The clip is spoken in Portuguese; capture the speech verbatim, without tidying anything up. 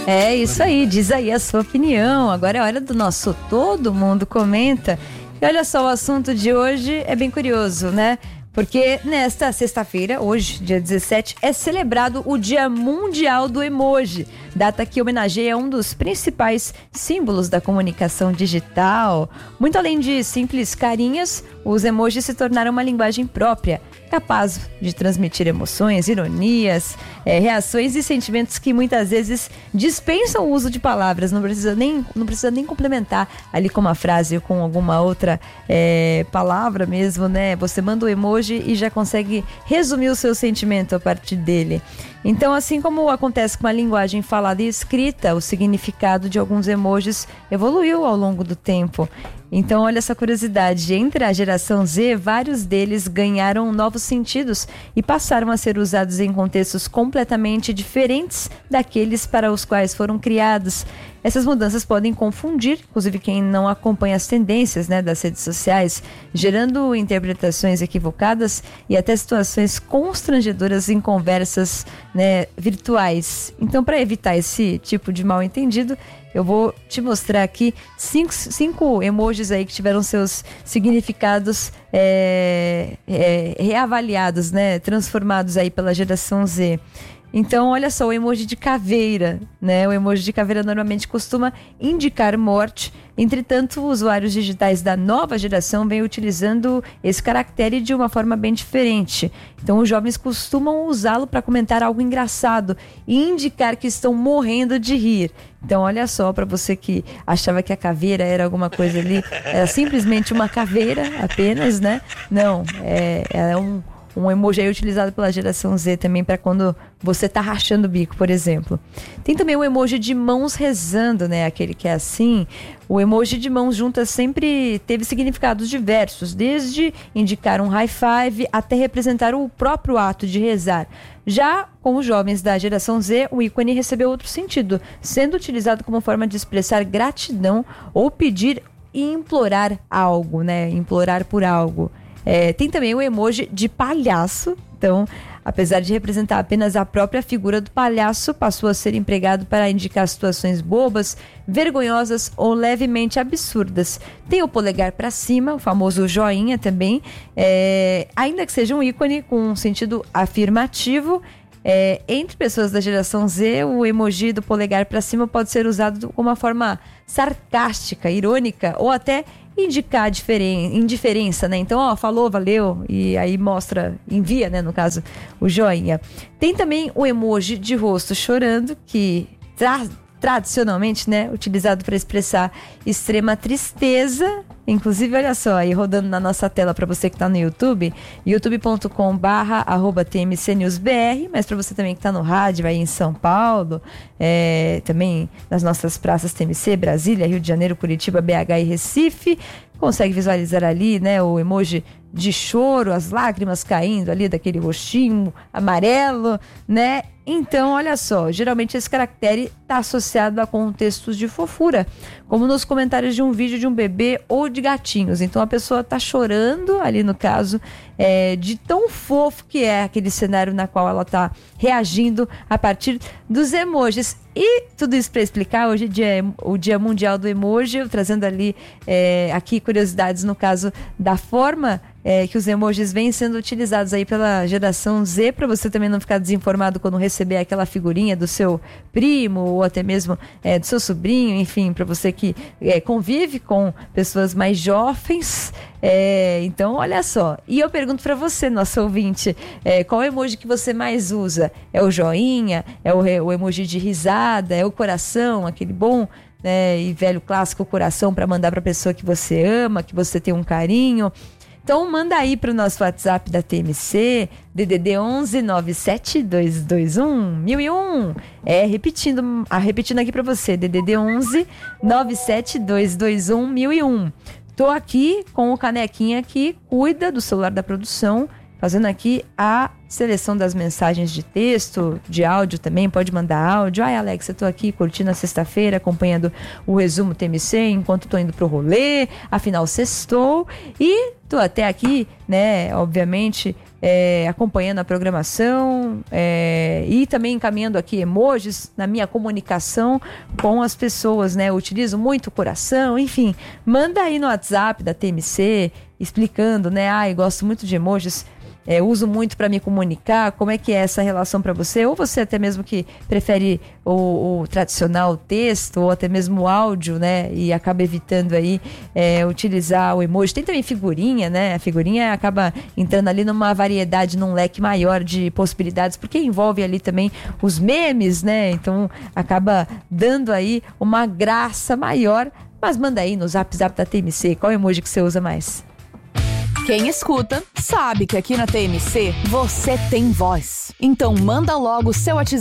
É isso aí, diz aí a sua opinião. Agora é hora do nosso Todo Mundo Comenta. E olha só, o assunto de hoje é bem curioso, né? Porque nesta sexta-feira, hoje, dia dezessete, é celebrado o Dia Mundial do Emoji, data que homenageia um dos principais símbolos da comunicação digital. Muito além de simples carinhas, os emojis se tornaram uma linguagem própria, capaz de transmitir emoções, ironias, é, reações e sentimentos que muitas vezes dispensam o uso de palavras, não precisa nem, não precisa nem complementar ali com uma frase ou com alguma outra é, palavra mesmo, né? Você manda o emoji e já consegue resumir o seu sentimento a partir dele. Então, assim como acontece com a linguagem falada e escrita, o significado de alguns emojis evoluiu ao longo do tempo. Então, olha essa curiosidade, entre a geração Z, vários deles ganharam novos sentidos e passaram a ser usados em contextos completamente diferentes daqueles para os quais foram criados. Essas mudanças podem confundir, inclusive quem não acompanha as tendências, né, das redes sociais, gerando interpretações equivocadas e até situações constrangedoras em conversas, né, virtuais. Então, para evitar esse tipo de mal-entendido, eu vou te mostrar aqui cinco, cinco emojis aí que tiveram seus significados é, é, reavaliados, né, transformados aí pela geração Z. Então, olha só, o emoji de caveira, né? O emoji de caveira normalmente costuma indicar morte. Entretanto, usuários digitais da nova geração vêm utilizando esse caractere de uma forma bem diferente. Então, os jovens costumam usá-lo para comentar algo engraçado e indicar que estão morrendo de rir. Então, olha só, para você que achava que a caveira era alguma coisa ali, era simplesmente uma caveira apenas, né? Não, é, é um... Um emoji aí utilizado pela geração Z também para quando você tá rachando o bico, por exemplo. Tem também o emoji de mãos rezando, né? Aquele que é assim. O emoji de mãos juntas sempre teve significados diversos, desde indicar um high five até representar o próprio ato de rezar. Já com os jovens da geração Z, o ícone recebeu outro sentido, sendo utilizado como forma de expressar gratidão ou pedir e implorar algo, né? Implorar por algo. É, tem também o emoji de palhaço. Então, apesar de representar apenas a própria figura do palhaço, passou a ser empregado para indicar situações bobas, vergonhosas ou levemente absurdas. Tem o polegar para cima, o famoso joinha também, é, ainda que seja um ícone com um sentido afirmativo. É, entre pessoas da geração Z, o emoji do polegar para cima pode ser usado como uma forma sarcástica, irônica ou até indicar diferen- indiferença, né? Então, ó, falou, valeu, e aí mostra, envia, né, no caso, o joinha. Tem também o emoji de rosto chorando, que tra- tradicionalmente, né, utilizado para expressar extrema tristeza. Inclusive, olha só, aí rodando na nossa tela para você que está no YouTube, youtube ponto com barra arroba T M C News B R, mas para você também que está no rádio aí em São Paulo, é, também nas nossas praças T M C, Brasília, Rio de Janeiro, Curitiba, B H e Recife, consegue visualizar ali, né, o emoji de choro, as lágrimas caindo ali daquele rostinho amarelo, né? Então, olha só, geralmente esse caractere está associado a contextos de fofura, como nos comentários de um vídeo de um bebê ou de gatinhos. Então, a pessoa está chorando, ali no caso, é, de tão fofo que é aquele cenário na qual ela está reagindo a partir dos emojis. E tudo isso para explicar, hoje é dia, o Dia Mundial do Emoji, eu trazendo ali é, aqui curiosidades no caso da forma é, que os emojis vêm sendo utilizados aí pela geração Z, para você também não ficar desinformado quando receber aquela figurinha do seu primo ou até mesmo é, do seu sobrinho, enfim, para você que é, convive com pessoas mais jovens. É, então, olha só. E eu pergunto para você, nosso ouvinte, é, qual emoji que você mais usa? É o joinha? É o, o emoji de risada? É o coração, aquele bom, né, e velho clássico coração para mandar para a pessoa que você ama, que você tem um carinho? Então manda aí para o nosso WhatsApp da T M C, D D D onze nove sete dois dois um mil e um. É, repetindo, ah, repetindo aqui para você, D D D onze nove sete dois dois um mil e um. Tô aqui com o canequinha que cuida do celular da produção, fazendo aqui a seleção das mensagens de texto, de áudio também, pode mandar áudio. Ai, Alex, eu tô aqui curtindo a sexta-feira, acompanhando o resumo T M C enquanto tô indo pro rolê, afinal sextou, e tô até aqui, né, obviamente, é, acompanhando a programação é, e também encaminhando aqui emojis na minha comunicação com as pessoas, né? Eu utilizo muito o coração, enfim, manda aí no WhatsApp da T M C explicando, né? Ai, gosto muito de emojis. É, uso muito para me comunicar, como é que é essa relação para você? Ou você até mesmo que prefere o, o tradicional texto, ou até mesmo o áudio, né? E acaba evitando aí é, utilizar o emoji. Tem também figurinha, né? A figurinha acaba entrando ali numa variedade, num leque maior de possibilidades, porque envolve ali também os memes, né? Então acaba dando aí uma graça maior. Mas manda aí no Zap Zap da T M C, qual emoji que você usa mais? Quem escuta sabe que aqui na T M C você tem voz. Então manda logo o seu WhatsApp